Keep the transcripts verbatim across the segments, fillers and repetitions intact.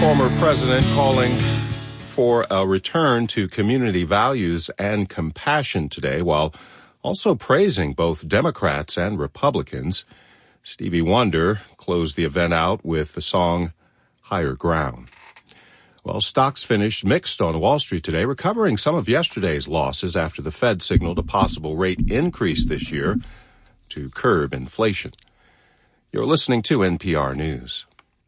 former president calling for a return to community values and compassion today, while also praising both Democrats and Republicans. Stevie Wonder closed the event out with the song Higher Ground. Well, stocks finished mixed on Wall Street today, recovering some of yesterday's losses after the Fed signaled a possible rate increase this year to curb inflation. You're listening to N P R News.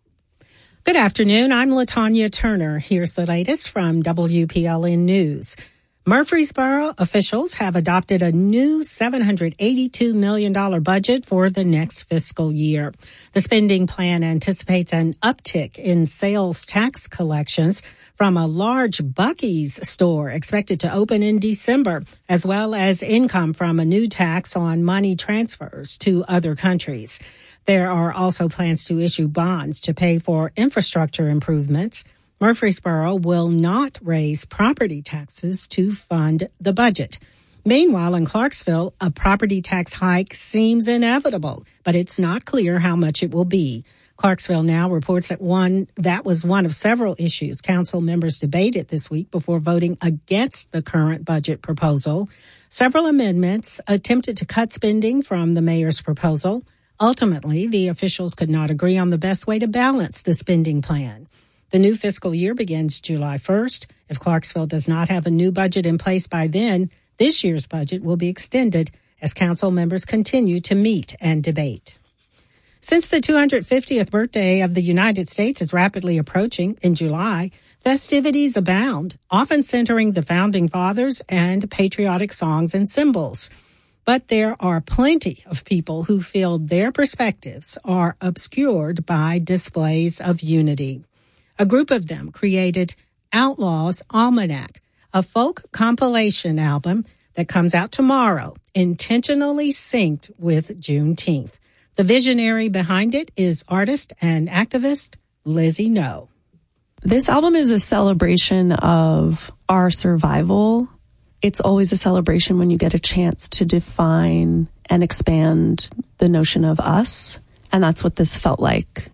Good afternoon. I'm LaTanya Turner. Here's the latest from W P L N News. Murfreesboro officials have adopted a new seven hundred eighty-two million dollars budget for the next fiscal year. The spending plan anticipates an uptick in sales tax collections from a large Buc-ee's store expected to open in December, as well as income from a new tax on money transfers to other countries. There are also plans to issue bonds to pay for infrastructure improvements. Murfreesboro will not raise property taxes to fund the budget. Meanwhile, in Clarksville, a property tax hike seems inevitable, but it's not clear how much it will be. Clarksville Now reports that one that was one of several issues council members debated this week before voting against the current budget proposal. Several amendments attempted to cut spending from the mayor's proposal. Ultimately, the officials could not agree on the best way to balance the spending plan. The new fiscal year begins July first. If Clarksville does not have a new budget in place by then, this year's budget will be extended as council members continue to meet and debate. Since the two hundred fiftieth birthday of the United States is rapidly approaching in July, festivities abound, often centering the founding fathers and patriotic songs and symbols. But there are plenty of people who feel their perspectives are obscured by displays of unity. A group of them created Outlaws Almanac, a folk compilation album that comes out tomorrow, intentionally synced with Juneteenth. The visionary behind it is artist and activist Lizzie No. This album is a celebration of our survival. It's always a celebration when you get a chance to define and expand the notion of us, and that's what this felt like.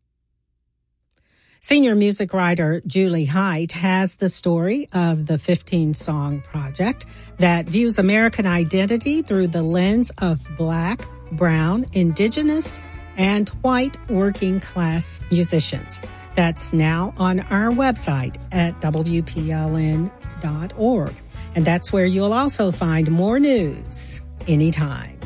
Senior music writer Julie Height has the story of the fifteen-song project that views American identity through the lens of Black, Brown, Indigenous, and white working-class musicians. That's now on our website at W P L N dot org. And that's where you'll also find more news anytime.